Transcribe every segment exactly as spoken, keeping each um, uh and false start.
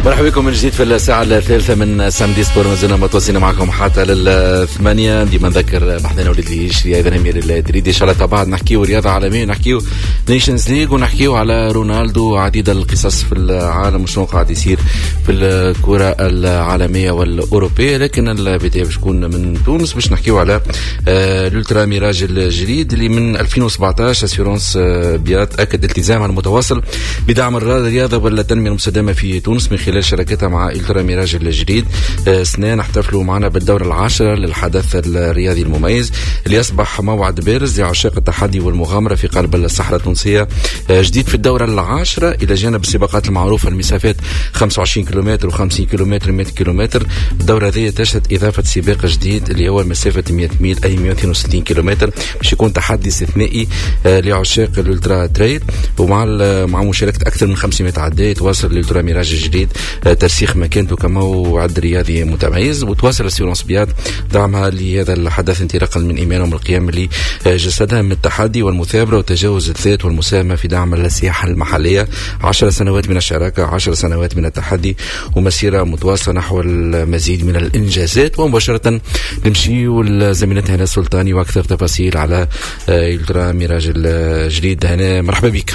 مرحبا بكم من جديد في الساعة الثالثة من سامدي سبور. ما زلنا متواصلين معكم حتى للثمانية. ديما نذكر بحثنا ولد الهيشري أيضا أمير الدريدي. إن شاء الله طبعا نحكيو رياضة عالمية، نحكيو نيشنز ليج، ونحكيو على رونالدو وعديد القصص في العالم وشنو قاعد يصير في الكرة العالمية والأوروبية. لكن البداية باش تكون من تونس باش نحكيو على الألترا ميراج الجديد اللي من ألفين وسبعطاش أسيرونس بيات أكد التزامها المتواصل بدعم الرياضة والتنمية المستدامة في تونس من خلال شراكتها مع ألترا ميراج الجديد. سنة نحتفلوا معنا بالدورة العاشرة للحدث الرياضي المميز اللي يصبح موعد بارز لعشاق التحدي والمغامرة في قلب الصحراء التونسية. جديد في الدورة العاشرة إلى جانب السباقات المعروفة المسافات خمسة وعشرين كيلومتر وخمسين كيلومتر مئة كيلومتر. الدورة هذه تشهد إضافة سباق جديد اللي هو مسافة مئة ميل أي مئة واثنين وستين كيلومتر باش يكون تحدي استثنائي لعشاق الألترا تريل، ومع مع مشاركة أكثر من خمسمئة عداء. تواصل الألترا ميراج الجديد ترسيخ مكانته كموعد رياضي متميز، وتواصل أسيرونس بيات دعمها لهذا الحدث انطلاقا من إيمانهم القيام لجسدها من التحدي والمثابرة وتجاوز الذات والمساهمة في دعم السياحة المحلية. عشر سنوات من الشراكة، عشر سنوات من التحدي، ومسيرة متواصلة نحو المزيد من الإنجازات. ومباشرة نمشي لزميلتنا هنا السلطاني وأكثر تفاصيل على ألترا ميراج الجديد. هنا مرحبا بك.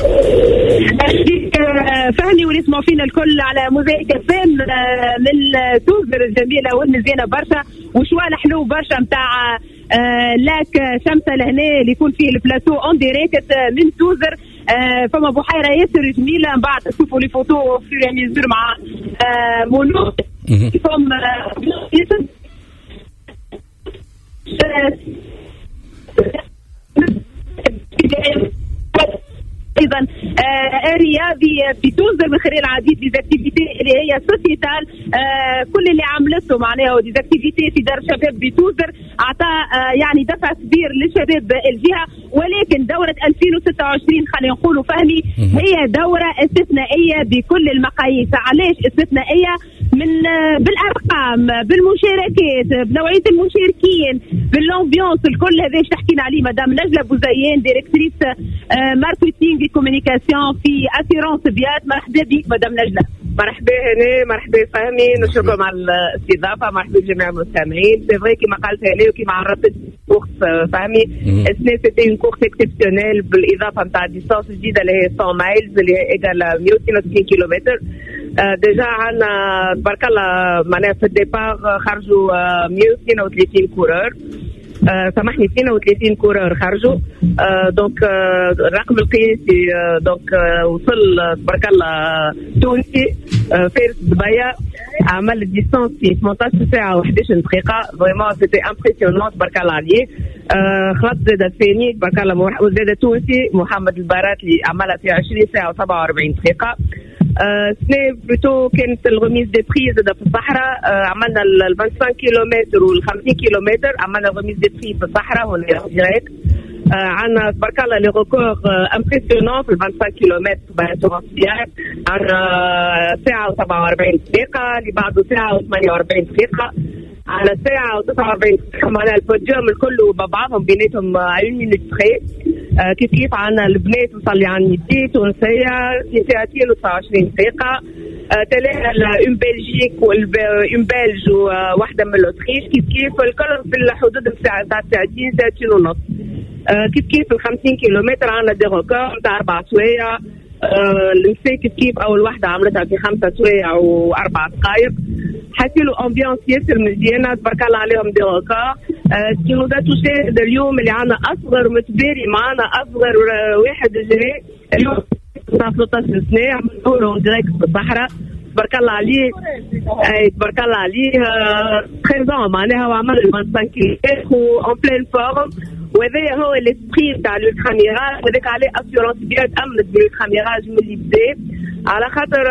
فهمي ونسمعوا فينا الكل على موزايك فام من توزر الجميلة والمزيانة برشا وشوال حلو برشا متاع لاك شمسة لهنا اللي يكون فيه البلاتو اون ديريكت من توزر. فما بحيرة ياسر جميلة. من بعد تشوفوا لي فوتو في ميزور مع مونو فم ايضا آه رياضي في توزر من خلال العديد من الاكتيفيتي اللي هي سوسيتال. آه كل اللي عملته معناها دي اكتيفيتي في دار شباب بتوزر اعطى آه يعني دفع كبير للشباب الجهه. ولكن دوره ألفين وستة وعشرين خلينا نقولوا فهمي هي دوره استثنائيه بكل المقاييس. علاش استثنائيه؟ من آه بالارقام، بالمشاركات، بنوعيه المشاركين، بالامبيونس، الكل هذا تحكينا عليه مدام نجلة بوزيان ديريكتريس آه ماركتينغ كوميونيكاسيون في اسيرونس بيات. مرحبا بك مدام نجلة. مرحبا هنا، مرحبا فهمي، نشكركم على الاستضافه. مرحبا بجميع المستمعين. سي فري كيما قالت لي وكيما عرفت كورس فهمي السنه سيتي اون كورس اكسبسيونيل بالاضافه نتاع ديستانس جديده اللي هي مئة مايلز اللي هي ايجال مئة واثنين وستين كيلومتر. آه ديجا عندنا تبارك الله معناها في الديبار خرجوا آه مئة واثنين وثلاثين كورور. آه سامحني اثنين وثلاثين كورور خرجوا. آه دونك آه الرقم القياسي آه دونك آه وصل آه تبارك الله تونسي آه فارس دبي عمل الديستانس في ثمانية عشر ساعه وأحد عشر دقيقه. فريمون سيتي امبرسيونون تبارك الله عليه. آه خلط زاد الثاني تبارك الله وزاد التونسي محمد الباراتلي عملها في عشرين ساعه وسبعة وأربعين دقيقه. آه سنة بلوتو كانت الغميز دي بري زاد في الصحراء. آه عملنا ال خمسة وعشرين كيلومتر وال خمسين كيلومتر عملنا الغميز دي بري في الصحراء هنا ديريكت. آه عندنا تبارك الله لي ريكور امبرسيونون في ال خمسة وعشرين كيلومتر باسورانسيال. عندنا ساعة وسبعة وأربعين دقيقة، اللي بعده ساعة وثمانية وأربعين دقيقة، على ساعة وتسعة وأربعين دقيقة. معناها البوديوم الكل بعضهم بيناتهم عشرين مينوت تخي. آه كيف كيف عندنا البنات وصلي عن يدي تونسية في ساعتين وتسعة وعشرين دقيقة. آه تلاها اون بلجيك واون بلج وواحدة من الأوتريش كيف كيف الكل في الحدود نتاع ساعتين ساعتين ونص. آه كيف كيف ال خمسين كيلومتر عندنا دي ريكور نتاع أربع سوايع. آه النساء كيف كيف أول واحدة عملتها في خمسة سوايع وأربع دقائق. حسيلوا امبيونس ياسر مزيانه تبارك الله عليهم دي ريكور. سي نو دا تشاهد اليوم اللي عندنا اصغر متباري معنا اصغر واحد جري اليوم ثلاثة عشر سنه عملوا ديريكت في الصحراء تبارك الله عليه. اي تبارك الله عليه بريزون معناها وعمل خمسة وعشرين كيلومتر اون بلين فورم. وهذا هو الاسبري تاع الالترا ميراج. هذاك عليه اسيورونس بيات امنت بالالترا ميراج من اللي بدا على خاطر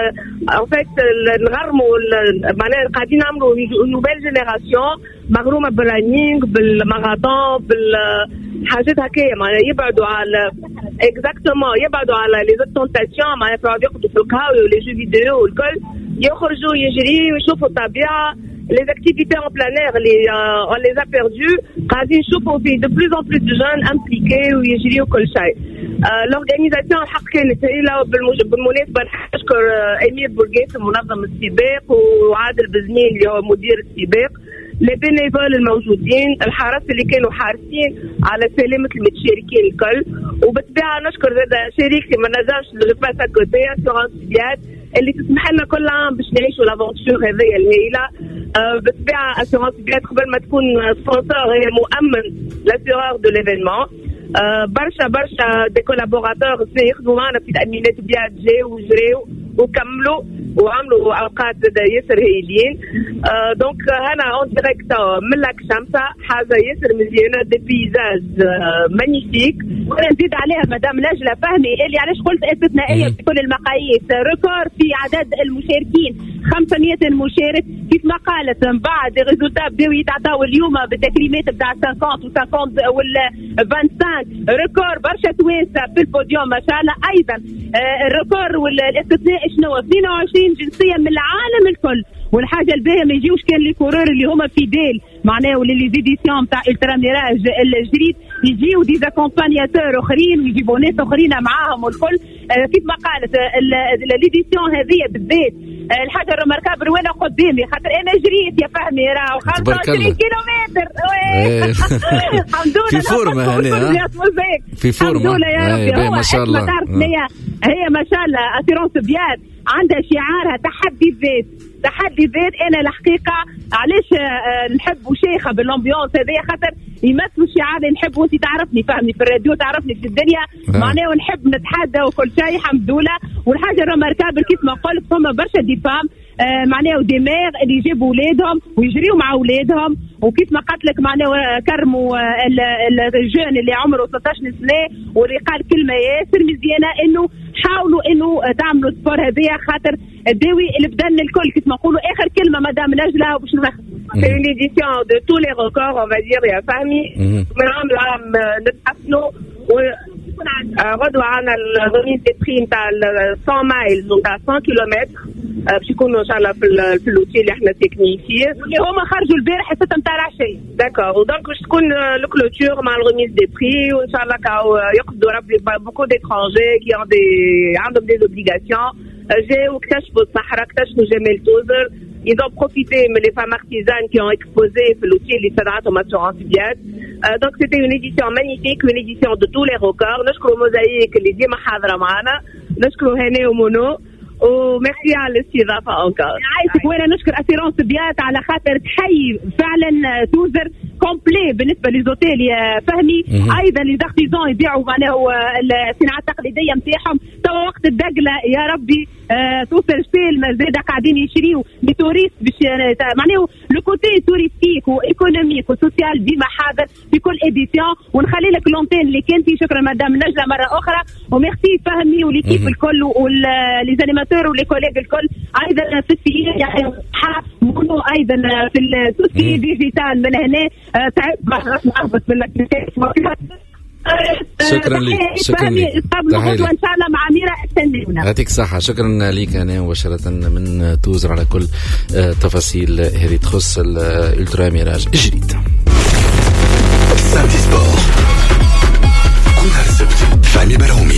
ان فيت نغرموا معناها قاعدين نعملوا نوبيل جينيراسيون مغرومه بالرانينغ بالماراثون بالحاجات هكايا معناها يبعدوا على اكزاكتومون يبعدوا على لي زوتونتاسيون معناها يقعدوا ياخذوا في القهاوي ولي جو فيديو والكل يخرجوا يجريوا ويشوفوا الطبيعه. Les activités en plein air, les, euh, on les a perdues. قاعدين نشوفوا في de plus en plus de jeunes impliqués ويجريوا كل شيء. لورغانيزاسيون الحق كانت هايله. بالمناسبه نشكر امير بورقيس منظم السباق وعادل بزميل اللي هو مدير السباق، لي بينيفول الموجودين، الحرس اللي كانوا حارسين على سلامه المتشاركين الكل. وبالطبيعه نشكر زاد شريكتي ما نجمش نغفاس كوتي اسيورانس بيات اللي تسمح لنا كل عام باش نعيشوا لافونتور هذيا الهائله. أه بالطبيعه اسيورانس بيات قبل ما تكون سبونسور هي مؤمن لاسيورور دو ليفينمون. أه برشا برشا دي كولابوراتور يخدموا معنا في تامينات بيات جاو وجريو وكملوا وعملوا اوقات ياسر هايلين. أه دونك هنا اون ديريكت من لاك شمسه حاجه ياسر مزيانه، دي بيزاج أه مانيفيك. وانا نزيد عليها مدام نجله فهمي اللي علاش قلت استثنائيه في كل المقاييس، ريكورد في عدد المشاركين خمسمية مشارك كيف ما قالت. من بعد الريزولتا بداو يتعطاو اليوم بالتكريمات بتاع خمسين و50 ولا خمسة وعشرين، ريكورد برشا توانسه في البوديوم ما شاء الله. ايضا أه الريكورد والاستثناء شنو اثنين وعشرين جنسيه من العالم الكل. والحاجه الباهيه ما يجيوش كان لي كورور اللي هما فيديل معناه ولا لي زيديسيون تاع الترا ميراج الجديد، يجيو دي اكومبانياتور اخرين ويجيبوا ناس اخرين معاهم والكل. آه كيف ما قالت ليديسيون هذه بالذات آه الحاجه الرماركابل وانا قدامي خاطر انا جريت يا فهمي راهو خمسة وعشرين كيلومتر. الحمد لله في فورمه هنا في فورمه ما شاء الله. هي ما شاء الله اسيرونس بيات عندها شعارها تحدي الذات. تحدي ذات انا الحقيقه علاش أه نحب شيخه بالامبيونس هذه خاطر يمثلوا الشعار اللي نحب. وانت تعرفني فهمي في الراديو تعرفني في الدنيا آه. معناه ونحب نتحدى وكل شيء الحمد لله. والحاجه الرماركابل كيف ما قلت فما برشا دي فام آه معناه ودماغ اللي يجيبوا اولادهم ويجريوا مع اولادهم. وكيف ما قلت لك معناه كرموا الجون اللي عمره ثلاثة عشر سنه واللي قال كلمه ياسر مزيانه انه حاولوا انه تعملوا سبور هذيا خاطر الداوي اللي بدن الكل كيف ما نقولوا. اخر كلمه مدام نجله باش نخدموا سي اون ايديسيون دو تو لي ريكور اون فا دير يا فهمي. من عام لعام نتحسنوا. ويكون غدوه عندنا الريميز دي بري نتاع مية مايل نتاع مية كيلومتر باش يكونوا ان شاء الله في في الاوتيل اللي احنا ساكنين فيه واللي هما خرجوا البارح السته نتاع العشيه. داكور ودونك باش تكون لو كلوتور مع الريميز دي بري وان شاء الله كاو يقصدوا ربي بوكو ديترانجي كي عندي عندهم دي اوبليغاسيون جاوا اكتشفوا الصحراء اكتشفوا جمال توزر. Ils ont profité mais les femmes artisanes qui ont exposé في l'outil اللي صنعتهم assurance بيات. Donc c'était une édition magnifique, une édition de tous les records. نشكروا موزايك اللي ديما حاضره معنا، نشكروا هاني ومونو وميرسي على الاستضافه انكار. عايزك وانا نشكر اسيرونس بيات على خاطر تحيي فعلا توزر كومبلي بالنسبه للزوتيل يا فهمي. ايضا لي زارتيزون يبيعوا معناه الصناعات التقليديه نتاعهم. توا وقت الدقله يا ربي آه توصل فيلم زاده قاعدين يشريوا لتوريست باش معناه لو كوتي توريستيك وايكونوميك وسوسيال ديما حاضر في كل اديسيون. ونخلي لك لونتين اللي كنتي. شكرا مدام نجله مره اخرى وميرسي فهمي وليكيب الكل ولي زانيماتور ولي كوليج الكل. ايضا في السياق يعني مونو ايضا في السوسي ديجيتال من هنا تعب نهبط من لك. شكرا لك شكرا لك وان شاء الله مع اميره استنونا. يعطيك الصحه. شكرا لك انا مباشره من توزر على كل تفاصيل هذه تخص الالترا ميراج الجديد. ساندي سبور كل السبت فاني براومي.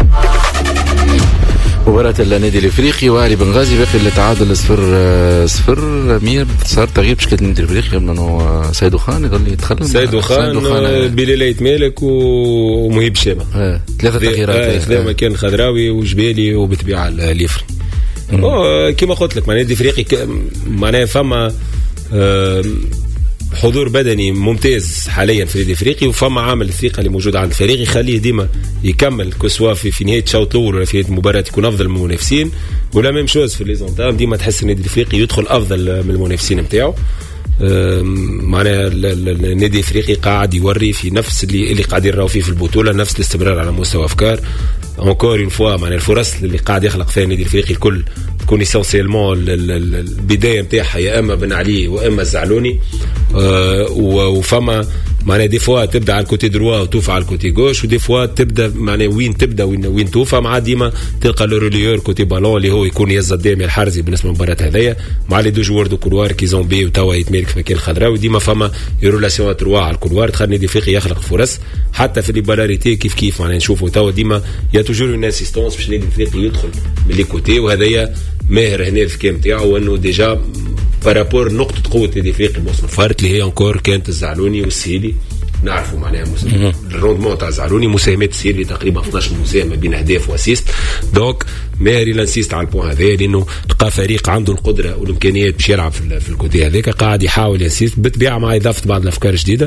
مباراة النادي الافريقي وعلي بنغازي باقي التعادل صفر صفر. مير صار تغيير بشكل النادي الافريقي انه سيدو خان يظل يتخلم. سيدو خان بليلة مالك ومهيب شابه اه. ثلاثة تغييرات خذا مكان خضراوي وجبالي وبالطبيعة الافري. كما قلت لك النادي الافريقي معناها فما آه حضور بدني ممتاز حاليا في النادي الافريقي وفما عامل الثقه اللي موجود عند الفريق يخليه ديما يكمل كسوا في, في نهايه شوط الاول ولا في نهايه المباراه يكون افضل من المنافسين. ولا ميم شوز في ليزونتام ديما تحس النادي الافريقي يدخل افضل من المنافسين نتاعو. معناها النادي الافريقي قاعد يوري في نفس اللي اللي قاعدين نراو فيه في البطوله، نفس الاستمرار على مستوى افكار. اونكور اون فوا معناها الفرص اللي قاعد يخلق فيها النادي الافريقي الكل تكون ايسونسيلمون البدايه نتاعها يا اما بن علي واما الزعلوني. أه وفما معناها دي فوا تبدا على الكوتي دروا وتوفى على الكوتي غوش، ودي فوا تبدا معناها وين تبدا وين وين توفى، مع ديما تلقى لو ريليور كوتي بالون اللي هو يكون يزد دائما الحرزي بالنسبه للمباراه هذيا، مع لي دو جوار دو كولوار كي زومبي وتوا يتمالك في مكان الخضراوي، ديما فما ريلاسيون تروا على الكولوار تخلي النادي الافريقي يخلق فرص حتى في لي بالاريتي كيف كيف معناها نشوفوا توا ديما يا توجور اون انسيستونس باش النادي الافريقي يدخل من لي كوتي، وهذايا ماهر هنا الذكاء نتاعو انه ديجا بارابور نقطه قوه النادي الافريقي الموسم الفارط اللي هي انكور كانت الزعلوني والسيلي، نعرفوا معناها الروندمون تاع الزعلوني مساهمات السيلي تقريبا اثناش مساهمه بين اهداف واسيست، دونك ماهر لانسيست على البوان هذا لانه لقى فريق عنده القدره والامكانيات باش يلعب في, في الكوتي هذاك، قاعد يحاول ياسيست بالطبيعه مع اضافه بعض الافكار جديده.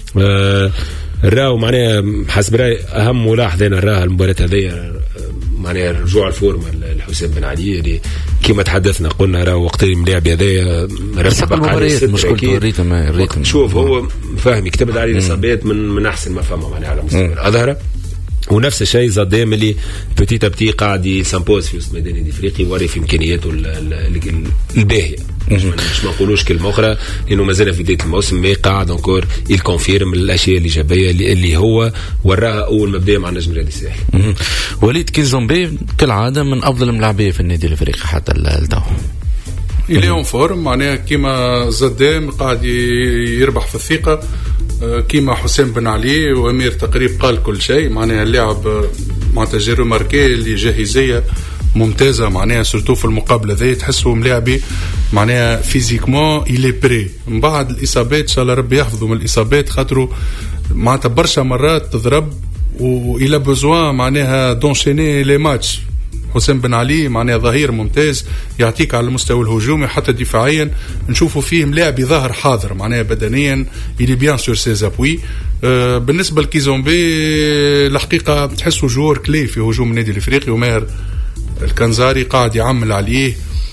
آه راهو معناها حسب رايي اهم ملاحظه انا راها المباراه هذيا معناها رجوع الفورمه لحسين بن علي اللي كما تحدثنا قلنا راهو وقت الملاعب هذايا رسب المباريات مشكلته الريتم الريتم شوف هو فاهم يكتبد عليه الاصابات من من احسن ما فما معناها على مستوى الاظهره، ونفس الشيء زادام اللي بتيتا بتي قاعد يسامبوز في وسط ميدان الافريقي وري في امكانياته الباهيه، مش ما نقولوش كلمه اخرى لانه مازال في بدايه الموسم، مي قاعد انكور يكونفيرم الاشياء الايجابيه اللي, اللي هو وراها اول ما بدا مع النجم الرياضي الساحلي. وليد كيزومبي كالعاده من افضل الملاعبيه في النادي الافريقي حتى التو اليوم فورم معناها كيما زدام قاعد يربح في الثقه، كيما حسين بن علي وامير تقريب قال كل شيء، معناها اللاعب معناتها جيرو ماركي اللي جاهزيه ممتازه معناها سورتو في المقابله ذي تحسوا ملاعبي معناها فيزيكمون إلي بري، من بعد الاصابات ان شاء الله ربي يحفظه من الاصابات خاطروا معناتها برشا مرات تضرب والى بوزوان معناها دونشيني لي ماتش. حسين بن علي معناها ظهير ممتاز يعطيك على المستوى الهجومي حتى دفاعيا نشوفوا فيه ملاعب ظاهر حاضر معناها بدنيا اللي بيان سور سي زابوي. آه بالنسبه لكيزومبي الحقيقه تحسوا جوار كلي في هجوم النادي الافريقي، وماهر الكنزاري قاعد يعمل عليه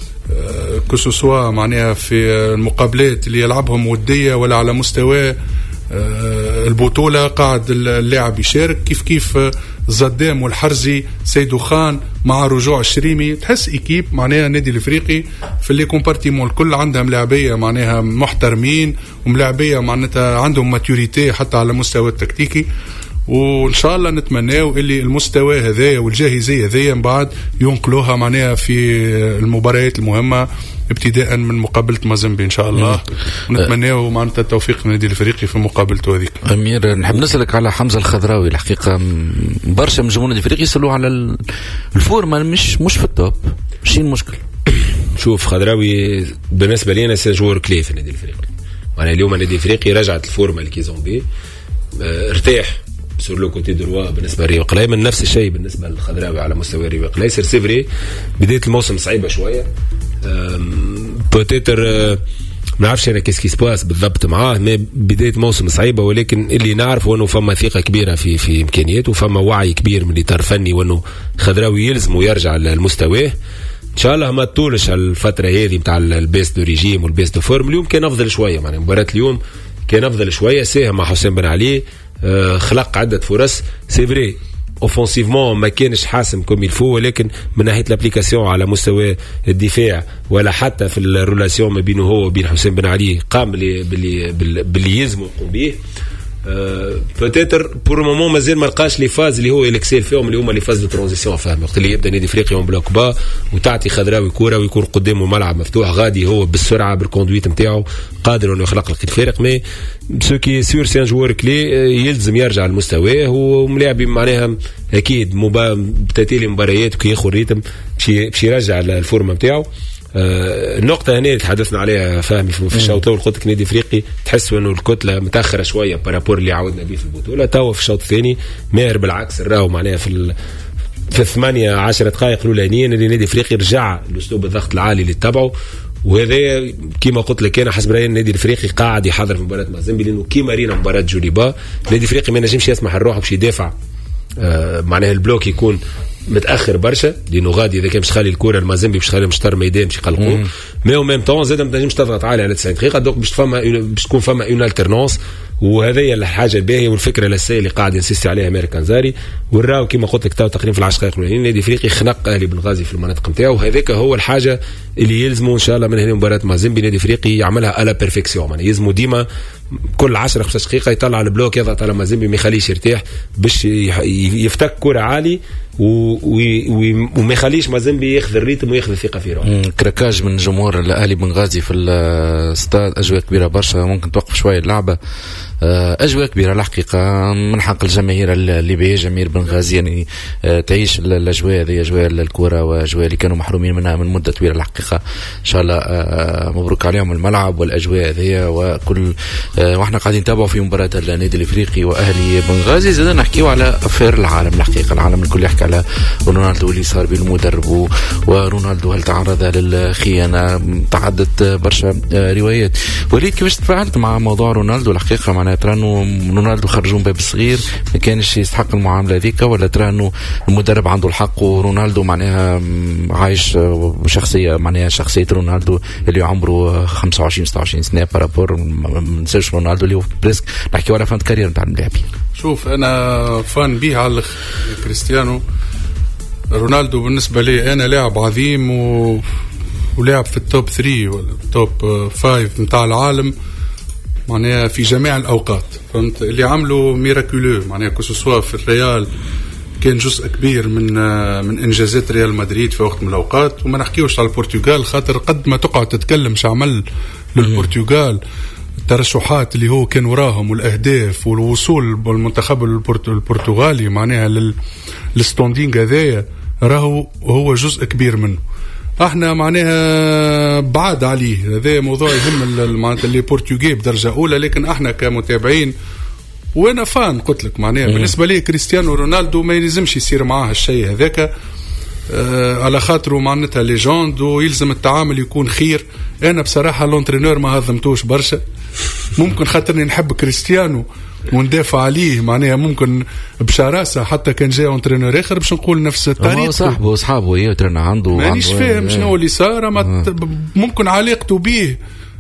آه كسوسوا معناها في المقابلات اللي يلعبهم وديه ولا على مستوى آه البطوله قاعد اللاعب يشارك كيف كيف زدام والحرزي سيدو خان مع رجوع الشريمي، تحس ايكيب معناها النادي الافريقي في اللي كومبارتيمون الكل عندها ملاعبيه معناها محترمين وملاعبيه معناتها عندهم ماتوريتي حتى على المستوى التكتيكي، وان شاء الله نتمناو اللي المستوى هذايا والجاهزيه هذيا من بعد ينقلوها معناها في المباريات المهمه ابتداء من مقابله مازيمبي ان شاء الله، ونتمناو معناتها التوفيق للنادي الافريقي في مقابلته هذيك. امير نحب نسالك على حمزه الخضراوي، الحقيقه برشا من جمهور النادي الافريقي يسالوا على الفورمه مش مش في التوب، شنو المشكل؟ شوف خضراوي بالنسبه لي انا سجور كلي في النادي الافريقي، وانا اليوم النادي الافريقي رجعت الفورمه لكيزومبي اه ارتاح سور لو كوتي دروا بالنسبه لريو قلاي، من نفس الشيء بالنسبه للخضراوي على مستوى ريو قلاي. سير سيفري بدايه الموسم صعيبه شويه بوتيتر ما نعرفش انا كيس كي سباس بالضبط معاه، ما بدايه موسم صعيبه، ولكن اللي نعرف انه فما ثقه كبيره في في امكانياته وفما وعي كبير من الاطار الفني وانه خضراوي يلزم ويرجع لمستواه ان شاء الله. ما تطولش الفتره هذه نتاع البيست دو ريجيم والبيست دو فورم. اليوم كان افضل شويه معناها مباراه اليوم كان افضل شويه، ساهم مع حسين بن علي آه خلق عده فرص سي فري اوفنسيفمون ما كانش حاسم كوم يلفو، ولكن من ناحيه الابليكاسيون على مستوى الدفاع ولا حتى في الريلاسيون ما بينه هو وبين حسين بن علي قام باللي باللي باللي يلزم يقوم به. بوتيتر بور مومون مازال ما لقاش لي فاز اللي هو الاكسيل فيهم اللي هما لي فاز دو ترانزيسيون، فاهم وقت اللي يبدا نادي افريقيا اون بلوك با وتعطي خضراوي كوره ويكون قدامه ملعب مفتوح غادي هو بالسرعه بالكوندويت نتاعو قادر انه يخلق لك الفارق. مي سو كي سور سي ان جوار كلي يلزم يرجع لمستواه وملاعب معناها اكيد مبا بتاتي مباريات كي ياخذ ريتم باش يرجع الفورمه نتاعو. آه النقطة هنا اللي تحدثنا عليها فهمي في الشوط الأول قلت لك نادي إفريقي تحسوا إنه الكتلة متأخرة شوية بارابور اللي عودنا به في البطولة. توا في الشوط الثاني ماهر بالعكس راهو معناها في في الثمانية عشر دقائق الأولانيين اللي نادي إفريقي رجع لأسلوب الضغط العالي اللي تبعه، وهذا كما قلت لك انا حسب رايي النادي الافريقي قاعد يحضر في مباراه مازيمبي لانه كيما رينا مباراه جوليبا النادي الافريقي ما نجمش يسمح لروحه باش يدافع. آه معناها البلوك يكون متاخر برشا لانه غادي اذا كان باش تخلي الكره المازيمبي باش تخلي مشتر ميدان باش يقلقوه، مي او ميم طون زاد ما تنجمش تضغط عالي على تسعين دقيقه، دوك باش فما باش تكون فما اون الترنونس وهذه الحاجه الباهيه والفكره الاساسيه اللي قاعد ينسيستي عليها امير كنزاري. وراو كما قلت لك تو تقريبا في العشر دقائق الاولانيين نادي افريقي خنق اهلي بنغازي في المناطق نتاعو، وهذاك هو الحاجه اللي يلزموا ان شاء الله من هنا مباراه مازيمبي نادي افريقي يعملها على بيرفكسيون. يعني يلزموا ديما كل عشرة خمسة دقيقه يطلع البلوك يضغط على مازيمبي ما يخليش يرتاح باش يفتك كره عالي وما يخليش مازيمبي ياخذ الريتم وياخذ الثقه في روحه. كراكاج من جمهور الاهلي بنغازي في الاستاد، اجواء كبيره برشا، ممكن توقف شويه اللعبه. اجواء كبيره الحقيقه، من حق الجماهير الليبيه جماهير بنغازي يعني تعيش الاجواء هذه، اجواء الكره واجواء اللي كانوا محرومين منها من مده طويله الحقيقه. ان شاء الله مبروك عليهم الملعب والاجواء هذه وكل. واحنا قاعدين نتابعوا في مباراه النادي الافريقي واهلي بنغازي، زاد نحكيوا على افير العالم الحقيقه. العالم الكل يحكي على رونالدو اللي صار بالمدرب، ورونالدو هل تعرض للخيانه، تعدت برشا روايات. وليد كيفاش تفاعلت مع موضوع رونالدو الحقيقه؟ معناها ترى انه رونالدو خرجوا من باب صغير ما كانش يستحق المعامله ذيك، ولا ترى انه المدرب عنده الحق ورونالدو معناها عايش شخصيه معناها شخصيه رونالدو اللي عمره خمسة وعشرين ستة وعشرين سنه بارابور ما ننساش رونالدو اللي هو بريسك نحكي على فان كارير نتاع اللاعبين. شوف انا فان بيه على كريستيانو رونالدو. بالنسبه لي انا لاعب عظيم و... ولعب في التوب ثلاثة ولا التوب خمسة نتاع العالم معناها في جميع الاوقات. فهمت اللي عملوا ميراكولو معناها كوسوسوا في الريال كان جزء كبير من من انجازات ريال مدريد في وقت من الاوقات. وما نحكيوش على البرتغال خاطر قد ما تقعد تتكلم شو عمل للبرتغال، الترشحات اللي هو كان وراهم والاهداف والوصول بالمنتخب البرتغالي معناها للستوندينغ هذايا راهو هو جزء كبير منه. احنا معناها بعاد عليه، هذا موضوع يهم معناتها اللي برتغالي بدرجه اولى، لكن احنا كمتابعين وانا فان قلت لك معناها بالنسبه لي كريستيانو رونالدو ما يلزمش يصير معاه الشيء هذاك آه على خاطره معناتها ليجوند ويلزم التعامل يكون خير. انا بصراحه لونترينور ما هضمتوش برشا، ممكن خاطرني نحب كريستيانو وندافع عليه معناها ممكن بشراسه حتى كان جاي اونترينور اخر باش نقول نفس الطريقه. صاحبه وصحابه يترن عنده مانيش فاهم شنو اللي صار، ممكن علاقته به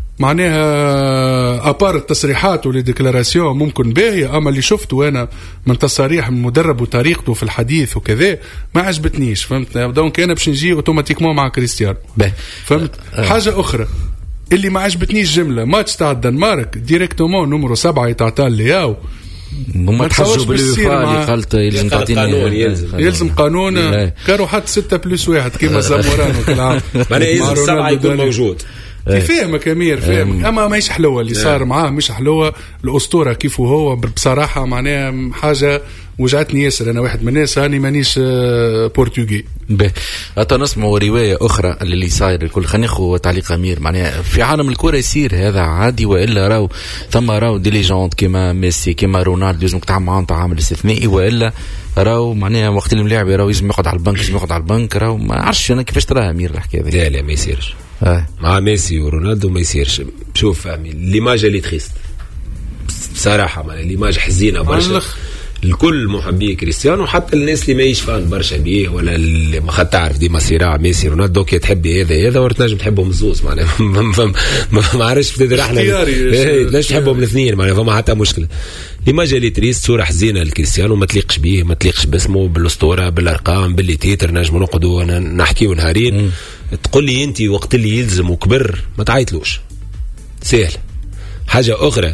معناها ابار التصريحات ولي ديكلاراسيون ممكن باهيه، اما اللي شفته انا من تصاريح من المدرب وطريقته في الحديث وكذا ما عجبتنيش. فهمت؟ دونك انا باش نجي اوتوماتيكمون مع كريستيانو. فهمت؟ حاجه اخرى اللي ما عجبتنيش جمله ماتش تاع الدنمارك ديريكتومون نمرو سبعة يتعطى لياو ما تحجوا بالوفاء اللي قالت يلزم تعطيني يلزم, يلزم قانون كانوا حتى ستة بلس واحد كيما زامورانو كالعام معناها يلزم سبعة يكون موجود. فاهمك امير فاهمك، اما ماهيش حلوه اللي صار معاه مش حلوه. الاسطوره كيف هو بصراحه معناها حاجه وجعتني ياسر. انا واحد من الناس هاني مانيش برتغالي. به اتا نسمعوا روايه اخرى اللي صاير الكل. خلينا ناخذ تعليق امير معناها في عالم الكره يصير هذا عادي والا راو ثم راو دي ليجوند كيما ميسي كيما رونالدو لازم تتعامل معاهم تعامل استثنائي، والا راو معناها وقت الملاعب راو لازم يقعد على البنك لازم يقعد على البنك. راو ما عرفتش انا كيفاش تراها امير الحكايه هذه. لا لا ما يصيرش آه. مع ميسي ورونالدو ما يصيرش. شوف فهمي ليماج اللي تخيست بصراحه معناها ليماج حزينه برشا الكل محبي كريستيانو، حتى الناس اللي ما يشفان برشا بيه ولا اللي ما خد تعرف ديما صراع ميسي رونالدو كي تحبي هذا هذا ورتنجم تحبهم الزوز معناها ما عرفش بتدري احنا ليش تحبهم الاثنين معناها فما حتى مشكله. ليماج اللي تريست صوره حزينه لكريستيانو ما تليقش بيه ما تليقش باسمه بالاسطوره بالارقام باللي تيتر نجم نقعدوا نحكيو نهارين. تقول لي انت وقت اللي يلزم وكبر ما تعيطلوش سهل. حاجه اخرى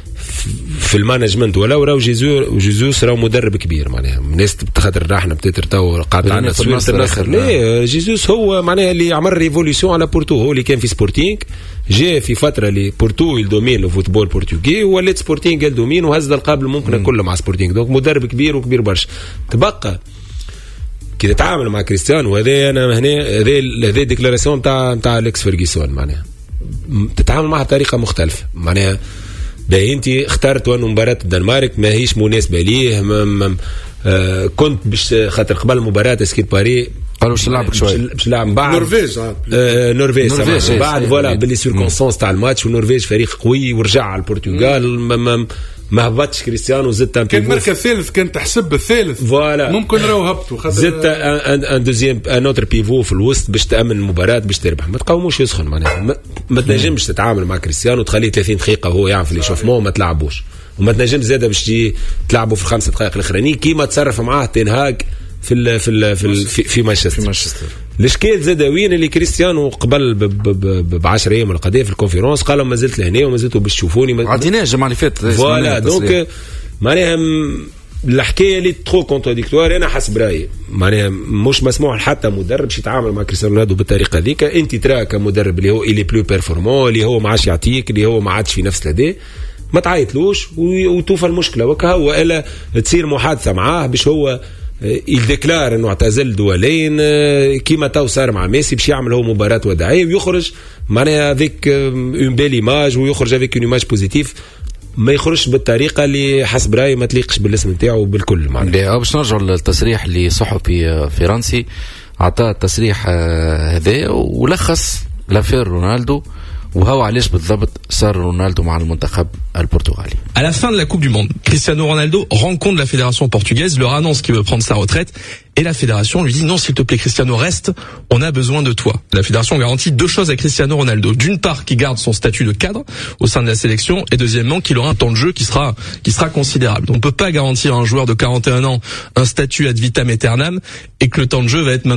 في المانجمنت ولو راو جيزو جيزوس راو مدرب كبير معناها الناس بتخاطر راحنا بتتر تو قاعد عندنا تصوير الاخر. لا جيزوس هو معناها اللي عمل ريفوليسيون على بورتو، هو اللي كان في سبورتينغ جاء في فتره اللي بورتو يدومين الفوتبول البرتغالي ولات سبورتينغ الدومين وهز القابل ممكن كله مع سبورتينغ. دونك مدرب كبير وكبير برشا. تبقى كي تتعامل مع كريستيانو هذا انا هنا هذا هذا ديكلاراسيون تاع تاع اليكس فيرغسون معناها تتعامل معها بطريقه مختلفه معناها باهي انت اخترت وانه مباراه الدنمارك ما هيش مناسبه ليه آه كنت باش خاطر قبل المباراه اسكيت باري قالوا باش نلعبك شويه باش نلعب بعد نورفيج آه نورفيج بعد فوالا باللي سيركونستانس تاع الماتش ونورفيج فريق قوي ورجع على البرتغال ما ما هبطش كريستيانو زدت كان مركز ثالث كان تحسب الثالث فوالا ممكن راهو هبطوا خاطر زدت ان ان دوزيام ان اوتر بيفو في الوسط باش تامن المباراه باش تربح ما تقاوموش يسخن معناها ما, ما تنجمش تتعامل مع كريستيانو تخليه ثلاثين دقيقه وهو يعرف اللي يشوف مو ما تلعبوش وما تنجم زاده باش تلعبوا في الخمسه دقائق الاخرانيين كيما تصرف معاه تنهاج في ال في ال في, ال في, في مانشستر في مانشستر. الاشكال زاده وين اللي كريستيانو قبل ب عشرة ايام ولا قضيه في الكونفيرونس قال ما زلت لهنا وما زلتوا باش تشوفوني عطيناه الجمعه اللي فاتت فوالا دونك معناها الحكايه اللي ترو كونتراديكتوار. انا حسب رايي معناها مش مسموح حتى مدرب باش يتعامل مع كريستيانو رونالدو بالطريقه هذيك. انت تراه كمدرب اللي هو اللي بلو بيرفورمون اللي هو ما عادش يعطيك اللي هو ما عادش في نفس الاداء ما تعيطلوش وتوفى المشكله وكا هو الا تصير محادثه معاه باش هو يديكلار انه اعتزل دولين كيما تو صار مع ميسي باش يعمل هو مباراه وداعيه ويخرج معناها افيك اون بيل ايماج ويخرج افيك اون ايماج بوزيتيف ما يخرجش بالطريقه اللي حسب رايي ما تليقش بالاسم نتاعو بالكل. معناها باش نرجعوا للتصريح لصحفي فرنسي عطاه التصريح هذا ولخص لافير رونالدو وهو علاش بالضبط صار رونالدو مع المنتخب البرتغالي. À la fin de la Coupe du Monde, Cristiano Ronaldo rencontre la fédération portugaise, leur annonce qu'il veut prendre sa retraite et la fédération lui dit non s'il te plaît Cristiano reste, on a besoin de toi. La fédération garantit deux choses à Cristiano Ronaldo. D'une part qu'il garde son statut de cadre au sein de la sélection et deuxièmement qu'il aura un temps de jeu qui sera qui sera considérable. Donc on peut pas garantir à un joueur de quarante et un ans un statut ad vitam aeternam et que le temps de jeu va être